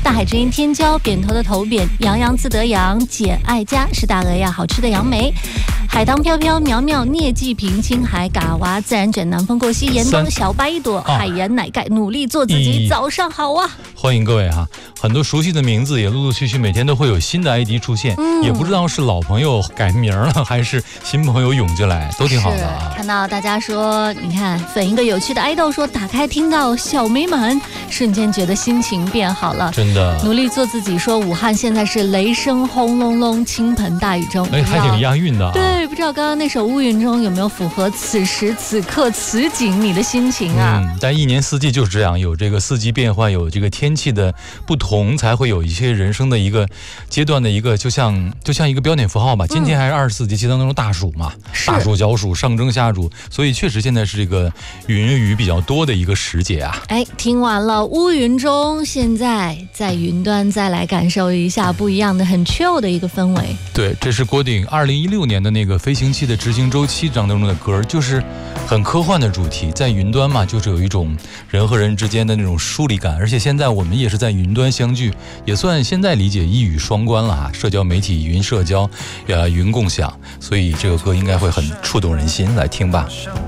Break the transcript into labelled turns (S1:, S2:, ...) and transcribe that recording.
S1: 大海之音天骄，扁头的头扁，洋洋自得洋，简爱家是大鹅呀，好吃的杨梅。海棠飘飘，苗苗聂继平，青海嘎娃，自然卷，南风过隙，严冬小白一朵，海盐奶盖，努力做自己。早上好啊！
S2: 欢迎各位哈，很多熟悉的名字也陆陆续续每天都会有新的 ID 出现，也不知道是老朋友改名了，还是新朋友涌进来，都挺好的啊。
S1: 看到大家说，你看粉一个有趣的爱豆说，打开听到小美满，瞬间觉得心情变好了，
S2: 真的。
S1: 努力做自己说，武汉现在是雷声轰隆隆，倾盆大雨中。
S2: 还挺押韵的啊。
S1: 对，不知道刚刚那首乌云中有没有符合此时此刻此景你的心情啊？
S2: 但一年四季就是这样，有这个四季变换，有这个天气的不同，才会有一些人生的一个阶段的一个，就像一个标点符号吧。今天还是24节气当中大暑嘛，大暑小暑上蒸下煮，所以确实现在是这个云雨比较多的一个时节啊。
S1: 听完了乌云中，现在在云端再来感受一下不一样的很 chill 的一个氛围。
S2: 对，这是郭顶2016年的那个飞行器的执行周期当中的歌，就是很科幻的主题，在云端嘛，就是有一种人和人之间的那种疏离感，而且现在我们也是在云端相聚，也算现在理解一语双关了哈，社交媒体、云社交、云共享，所以这个歌应该会很触动人心，来听吧。